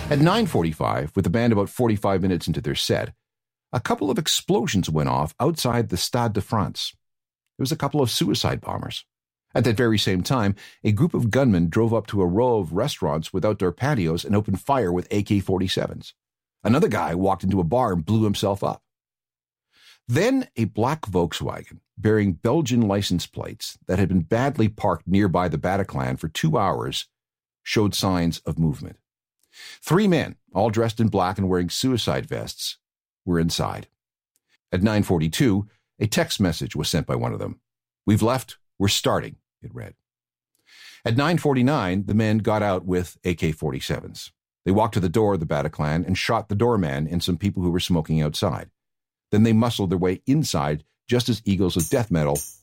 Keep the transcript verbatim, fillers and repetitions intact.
At nine forty-five, with the band about forty-five minutes into their set, a couple of explosions went off outside the Stade de France. There was a couple of suicide bombers. At that very same time, a group of gunmen drove up to a row of restaurants with outdoor patios and opened fire with A K forty-sevens. Another guy walked into a bar and blew himself up. Then a black Volkswagen bearing Belgian license plates that had been badly parked nearby the Bataclan for two hours showed signs of movement. Three men, all dressed in black and wearing suicide vests, were inside. At nine forty-two, a text message was sent by one of them. "We've left. We're starting," it read. At nine forty-nine, the men got out with A K forty-sevens. They walked to the door of the Bataclan and shot the doorman and some people who were smoking outside. Then they muscled their way inside just as Eagles of Death Metal